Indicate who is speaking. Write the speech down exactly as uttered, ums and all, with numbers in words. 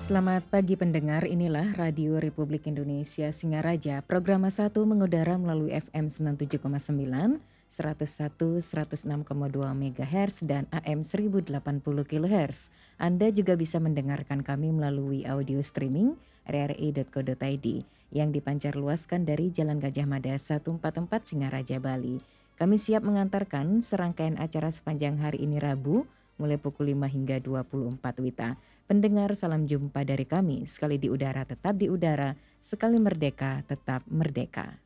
Speaker 1: Selamat pagi pendengar, inilah Radio Republik Indonesia Singaraja. Program satu mengudara melalui F M sembilan puluh tujuh koma sembilan, seratus satu, seratus enam koma dua MHz dan A M seribu delapan puluh kilohertz. Anda juga bisa mendengarkan kami melalui audio streaming r r i titik co titik i d yang dipancar luaskan dari Jalan Gajah Mada seratus empat puluh empat Singaraja, Bali. Kami siap mengantarkan serangkaian acara sepanjang hari ini Rabu, mulai pukul lima hingga dua puluh empat Wita. Pendengar, salam jumpa dari kami. Sekali di udara tetap di udara, sekali merdeka tetap merdeka.